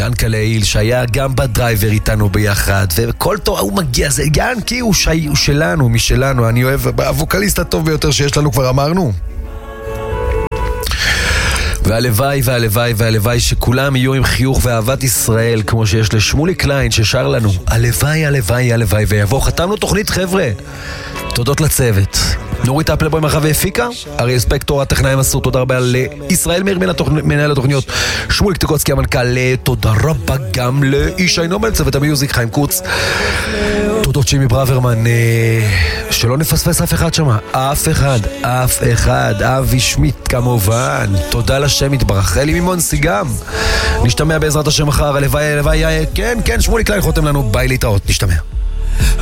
ינקה להיל, שהיה גם בדרייבר איתנו ביחד, וכל תור, הוא מגיע, זה ינקי, הוא שלנו, משלנו, אני אוהב, הווקליסט הטוב ביותר שיש לנו, כבר אמרנו. והלוואי והלוואי והלוואי שכולם יהיו עם חיוך ואהבת ישראל, כמו שיש לשמולי קליין ששר לנו. הלוואי, הלוואי, הלוואי, ויבוא. חתמנו תוכנית, חבר'ה. תודות לצוות. נורית אפלבוי מרחב והפיקה, אריה ספקטור הטכנאי מסור, תודה רבה לישראל מאיר מנהל התוכניות, שמואל קטיקוצקי המנכ"ל, תודה רבה גם לאישי נומל, צוות המיוזיק, חיים קוץ, תודות שימי ברוורמן, שלא נפספס אף אחד שמה, אף אחד, אבי שמיט כמובן, תודה לשם יתברך, אלי מימונסי גם, נשתמע בעזרת השם מחר, הלוואי, כן, שמואל קליין חותם לנו, ביי להתראות, נשתמע.